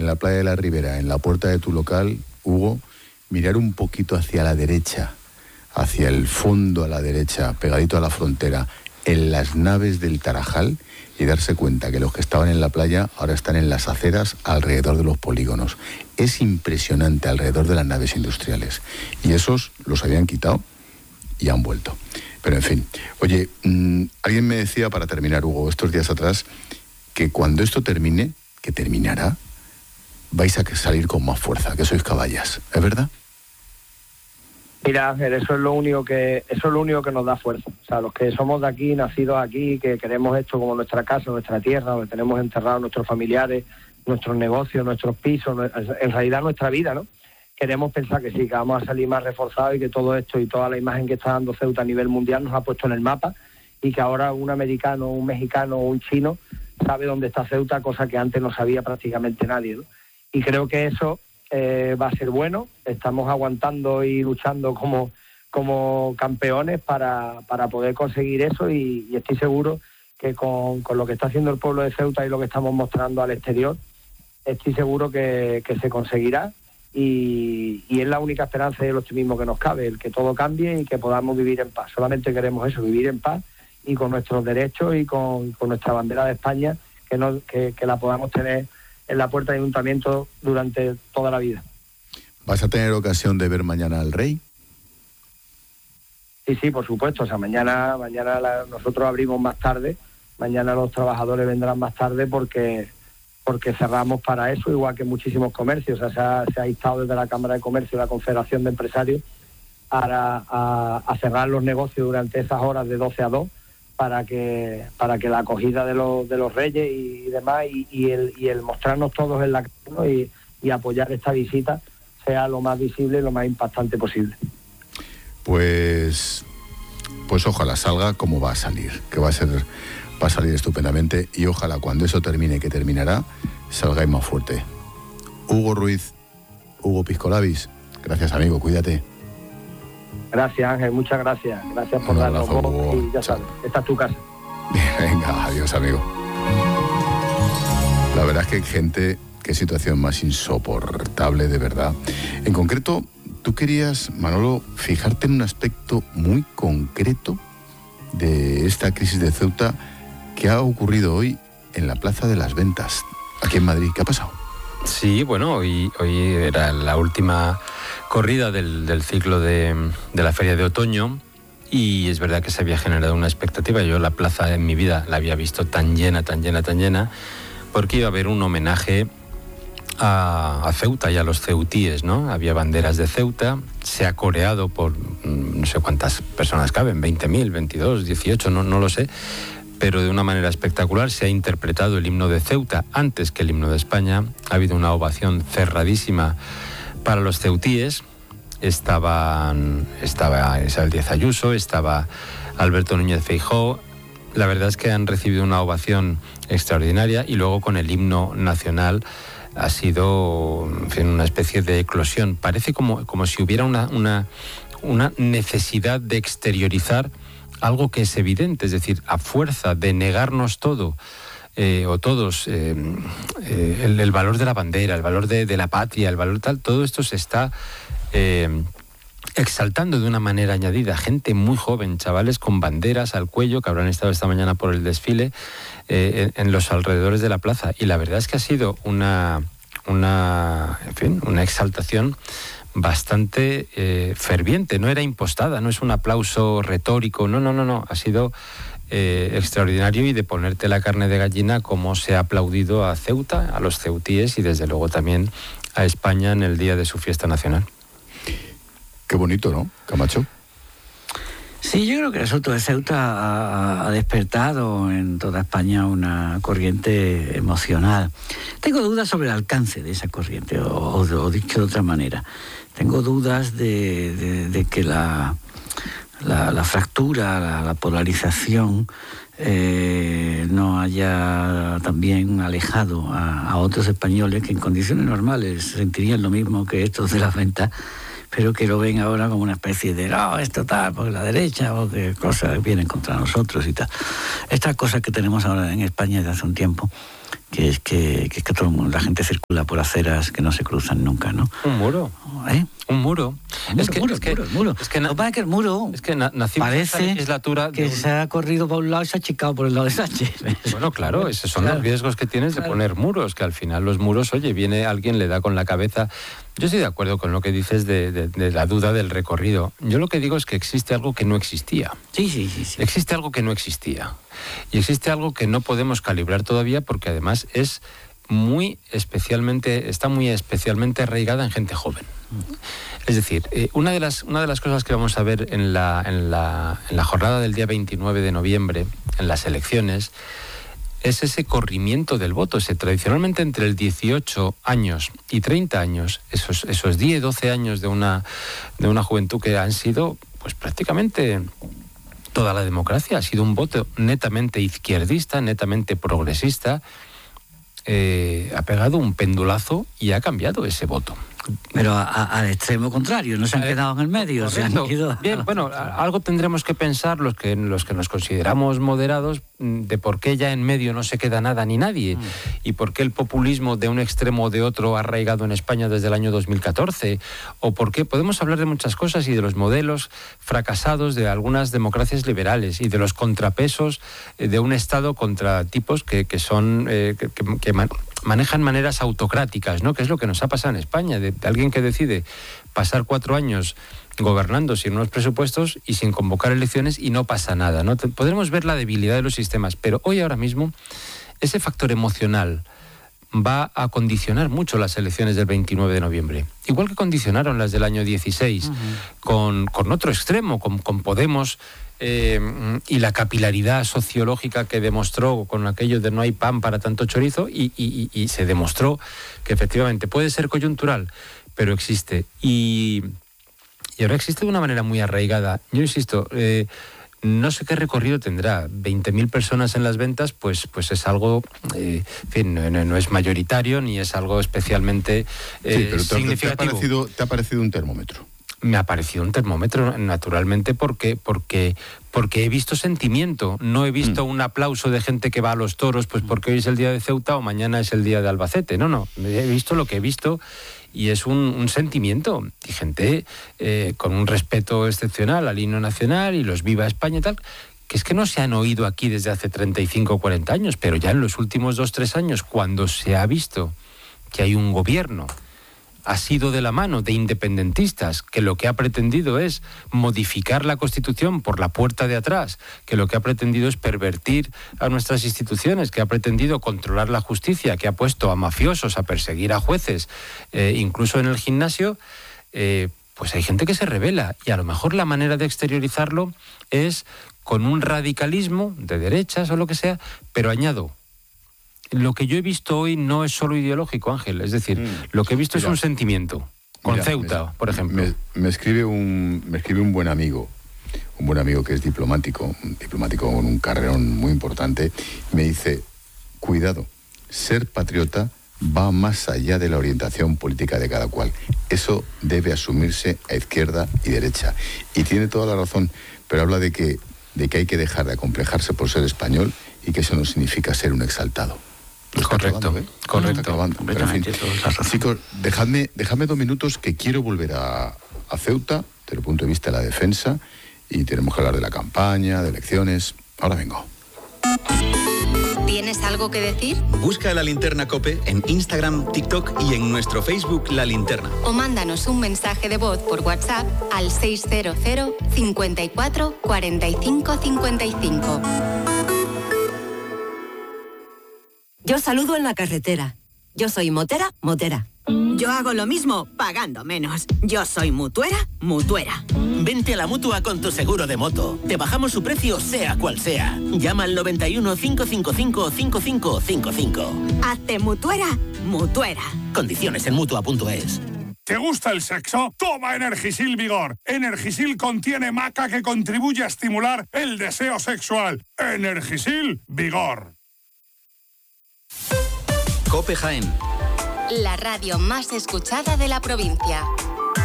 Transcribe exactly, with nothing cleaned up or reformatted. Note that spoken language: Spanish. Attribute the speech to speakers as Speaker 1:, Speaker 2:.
Speaker 1: en la playa de la Ribera, en la puerta de tu local, Hugo, mirar un poquito hacia la derecha, hacia el fondo a la derecha, pegadito a la frontera, en las naves del Tarajal, y darse cuenta que los que estaban en la playa ahora están en las aceras alrededor de los polígonos. Es impresionante alrededor de las naves industriales. Y esos los habían quitado y han vuelto. Pero en fin. Oye, mmm, alguien me decía, para terminar, Hugo, estos días atrás, que cuando esto termine, que terminará, vais a salir con más fuerza, que sois caballas. ¿Es verdad?
Speaker 2: Mira, Ángel, eso es lo único que eso es lo único que nos da fuerza. O sea, los que somos de aquí, nacidos aquí, que queremos esto como nuestra casa, nuestra tierra, donde tenemos enterrados nuestros familiares, nuestros negocios, nuestros pisos, en realidad nuestra vida, ¿no? Queremos pensar que sí, que vamos a salir más reforzados y que todo esto y toda la imagen que está dando Ceuta a nivel mundial nos ha puesto en el mapa y que ahora un americano, un mexicano o un chino sabe dónde está Ceuta, cosa que antes no sabía prácticamente nadie, ¿no? Y creo que eso Eh, va a ser bueno. Estamos aguantando y luchando como, como campeones para, para poder conseguir eso y, y estoy seguro que con, con lo que está haciendo el pueblo de Ceuta y lo que estamos mostrando al exterior, estoy seguro que, que se conseguirá y, y es la única esperanza y el optimismo que nos cabe, el que todo cambie y que podamos vivir en paz. Solamente queremos eso, vivir en paz y con nuestros derechos y con, con nuestra bandera de España, que, no, que, que la podamos tener en la puerta del ayuntamiento durante toda la vida.
Speaker 1: ¿Vas a tener ocasión de ver mañana al rey?
Speaker 2: Sí, sí, por supuesto. O sea, mañana, mañana la, nosotros abrimos más tarde. Mañana los trabajadores vendrán más tarde porque porque cerramos para eso, igual que muchísimos comercios. O sea, se ha, se ha instado desde la Cámara de Comercio y la Confederación de Empresarios a, a, a cerrar los negocios durante esas horas de doce a dos para que para que la acogida de los de los reyes y, y demás y, y el y el mostrarnos todos en la calle, ¿no? y, y apoyar esta visita sea lo más visible y lo más impactante posible.
Speaker 1: Pues pues ojalá salga como va a salir, que va a ser va a salir estupendamente y ojalá cuando eso termine, que terminará, salgáis más fuerte. Hugo Ruiz, Hugo Piscolabis, gracias amigo, cuídate.
Speaker 2: Gracias, Ángel, muchas gracias. Gracias por darnos voz y ya sabes, esta es tu casa.
Speaker 1: Venga, adiós, amigo. La verdad es que hay gente, qué situación más insoportable, de verdad. En concreto, tú querías, Manolo, fijarte en un aspecto muy concreto de esta crisis de Ceuta que ha ocurrido hoy en la Plaza de las Ventas, aquí en Madrid. ¿Qué ha pasado?
Speaker 3: Sí, bueno, hoy, hoy era la última corrida del, del ciclo de, de la Feria de Otoño y es verdad que se había generado una expectativa. Yo la plaza en mi vida la había visto tan llena, tan llena, tan llena, porque iba a haber un homenaje a, a Ceuta y a los ceutíes, ¿no? Había banderas de Ceuta, se ha coreado por no sé cuántas personas caben, veinte mil, veintidós, dieciocho, no, no lo sé, pero de una manera espectacular se ha interpretado el himno de Ceuta antes que el himno de España. Ha habido una ovación cerradísima para los ceutíes. Estaban, estaba Isabel Díaz Ayuso, estaba Alberto Núñez Feijóo. La verdad es que han recibido una ovación extraordinaria y luego con el himno nacional ha sido, en fin, una especie de eclosión. Parece como, como si hubiera una, una, una necesidad de exteriorizar algo que es evidente, es decir, a fuerza de negarnos todo, eh, o todos, eh, eh, el, el valor de la bandera, el valor de, de la patria, el valor tal, todo esto se está eh, exaltando de una manera añadida. Gente muy joven, chavales con banderas al cuello, que habrán estado esta mañana por el desfile, eh, en, en los alrededores de la plaza. Y la verdad es que ha sido una, una, en fin, una exaltación bastante eh, ferviente, no era impostada, no es un aplauso retórico, no, no, no, no, ha sido eh, extraordinario y de ponerte la carne de gallina como se ha aplaudido a Ceuta, a los ceutíes y desde luego también a España en el día de su fiesta nacional.
Speaker 1: Qué bonito, ¿no, Camacho?
Speaker 4: Sí, yo creo que el asunto de Ceuta ha, ha despertado en toda España una corriente emocional. Tengo dudas sobre el alcance de esa corriente, o, o, o dicho de otra manera. Tengo dudas de, de, de que la, la, la fractura, la, la polarización eh, no haya también alejado a, a otros españoles que en condiciones normales sentirían lo mismo que estos de las ventas, pero que lo ven ahora como una especie de, no, esto tal, porque la derecha, o que cosas vienen contra nosotros y tal. Estas cosas que tenemos ahora en España desde hace un tiempo, que es que, que, es que todo el mundo, la gente circula por aceras que no se cruzan nunca, ¿no?
Speaker 3: Un muro.
Speaker 4: ¿Eh?
Speaker 3: Un muro.
Speaker 4: Un
Speaker 3: Es
Speaker 4: muro,
Speaker 3: que,
Speaker 4: muro,
Speaker 3: es que,
Speaker 4: muro, muro.
Speaker 3: es que na-
Speaker 4: Lo que pasa es que el muro
Speaker 3: es que na- nacimos en esta
Speaker 4: parece
Speaker 3: legislatura de
Speaker 4: que
Speaker 3: un-
Speaker 4: se ha corrido para un lado y se ha achicado por el lado de Sánchez.
Speaker 3: Bueno, claro, esos son
Speaker 4: Claro.
Speaker 3: los riesgos que tienes de
Speaker 4: Claro.
Speaker 3: poner muros, que al final los muros, oye, viene alguien, le da con la cabeza. Yo estoy de acuerdo con lo que dices de, de- de la duda del recorrido. Yo lo que digo es que existe algo que no existía.
Speaker 4: Sí, sí, sí, sí.
Speaker 3: Existe algo que no existía. Y existe algo que no podemos calibrar todavía porque además es muy especialmente, está muy especialmente arraigada en gente joven. Es decir, eh, una, de las, una de las cosas que vamos a ver en la, en, la, en la jornada del día veintinueve de noviembre, en las elecciones, es ese corrimiento del voto. Ese, tradicionalmente entre el dieciocho años y treinta años, esos, esos diez, doce años de una, de una juventud que han sido pues prácticamente toda la democracia, ha sido un voto netamente izquierdista, netamente progresista, eh, ha pegado un pendulazo y ha cambiado ese voto.
Speaker 4: Pero a- a- al extremo contrario, no se han
Speaker 3: Eh,
Speaker 4: quedado en el medio, se han
Speaker 3: Correcto.
Speaker 4: ido...
Speaker 3: Bien, bueno, a- algo tendremos que pensar los que, los que nos consideramos moderados mm, de por qué ya en medio no se queda nada ni nadie
Speaker 4: Mm.
Speaker 3: y por qué el populismo de un extremo o de otro ha arraigado en España desde el año dos mil catorce o por qué podemos hablar de muchas cosas y de los modelos fracasados de algunas democracias liberales y de los contrapesos eh, de un Estado contra tipos que, que son eh, que, que- que man- manejan maneras autocráticas, ¿no? Que es lo que nos ha pasado en España, de, de alguien que decide pasar cuatro años gobernando sin unos presupuestos y sin convocar elecciones y no pasa nada, ¿no? Te- Podremos ver la debilidad de los sistemas, pero hoy ahora mismo ese factor emocional va a condicionar mucho las elecciones del veintinueve de noviembre. Igual que condicionaron las del año dieciséis, con, con otro extremo, con, con Podemos eh, y la capilaridad sociológica que demostró con aquello de no hay pan para tanto chorizo y, y- y- y se demostró que efectivamente puede ser coyuntural, pero existe. Y, y ahora existe de una manera muy arraigada. Yo insisto, eh, no sé qué recorrido tendrá. veinte mil personas en las ventas, pues, pues es algo, eh, en fin, no, no- no es mayoritario ni es algo especialmente eh,
Speaker 1: Sí, pero te, te ha
Speaker 3: significativo.
Speaker 1: parecido, te ha parecido un termómetro.
Speaker 3: Me ha parecido un termómetro, naturalmente, porque, porque, porque he visto sentimiento. No he visto
Speaker 1: Mm.
Speaker 3: un aplauso de gente que va a los toros, pues porque hoy es el día de Ceuta o mañana es el día de Albacete. No, no. He visto lo que he visto y es un, un sentimiento. Y gente eh, con un respeto excepcional al himno nacional y los Viva España y tal, que es que no se han oído aquí desde hace treinta y cinco o cuarenta años, pero ya en los últimos dos o tres años, cuando se ha visto que hay un gobierno ha sido de la mano de independentistas, que lo que ha pretendido es modificar la Constitución por la puerta de atrás, que lo que ha pretendido es pervertir a nuestras instituciones, que ha pretendido controlar la justicia, que ha puesto a mafiosos a perseguir a jueces, eh, incluso en el gimnasio, eh, pues hay gente que se rebela y a lo mejor la manera de exteriorizarlo es con un radicalismo de derechas o lo que sea, pero añado, lo que yo he visto hoy no es solo ideológico, Ángel. Es decir,
Speaker 1: Mm.
Speaker 3: lo que he visto
Speaker 1: Mira,
Speaker 3: es un sentimiento. Con
Speaker 1: Mira,
Speaker 3: Ceuta,
Speaker 1: me-
Speaker 3: por ejemplo.
Speaker 1: Me, me escribe un, me escribe un buen amigo, un buen amigo que es diplomático, un diplomático con un carrerón muy importante. Me dice, cuidado, ser patriota va más allá de la orientación política de cada cual. Eso debe asumirse a izquierda y derecha. Y tiene toda la razón, pero habla de que, de que hay que dejar de acomplejarse por ser español y que eso no significa ser un exaltado. Lo está
Speaker 3: Correcto,
Speaker 1: clavando, ¿eh? Lo
Speaker 3: correcto.
Speaker 1: está clavando. Pero, en fin,
Speaker 4: Completamente, toda la razón.
Speaker 1: chicos, dejadme, dejadme dos minutos que quiero volver a, a Ceuta, desde el punto de vista de la defensa, y tenemos que hablar de la campaña, de elecciones. Ahora vengo.
Speaker 5: ¿Tienes algo que decir?
Speaker 6: Busca La Linterna COPE en Instagram, TikTok y en nuestro Facebook La Linterna.
Speaker 5: O mándanos un mensaje de voz por WhatsApp al seis cero cero, cincuenta y cuatro, cuarenta y cinco, cincuenta y cinco.
Speaker 7: Yo saludo en la carretera. Yo soy motera, motera.
Speaker 8: Yo hago lo mismo, pagando menos. Yo soy mutuera, mutuera.
Speaker 9: Vente a la Mutua con tu seguro de moto. Te bajamos su precio sea cual sea. Llama al noventa y uno, cinco cinco cinco, cinco cinco cinco cinco.
Speaker 8: Hazte mutuera, mutuera.
Speaker 9: Condiciones en Mutua punto es.
Speaker 10: ¿Te gusta el sexo? Toma Energisil Vigor. Energisil contiene maca que contribuye a estimular el deseo sexual. Energisil Vigor.
Speaker 6: COPE Jaén.
Speaker 5: La radio más escuchada de la provincia.